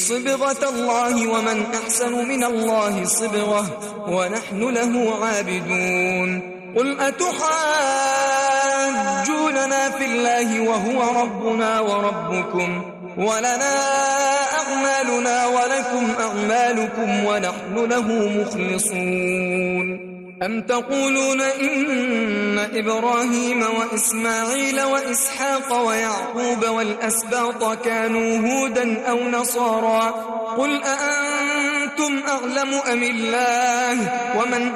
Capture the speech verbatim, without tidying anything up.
صبغة الله ومن أحسن من الله صبغة ونحن له عابدون قل أتحاجوننا في الله وهو ربنا وربكم ولنا أعمالنا ولكم أعمالكم ونحن له مخلصون أم تقولون إن إبراهيم وإسماعيل وإسحاق ويعقوب والأسباط كانوا هودا أو نصارى قل أأنتم أعلم أم الله ومن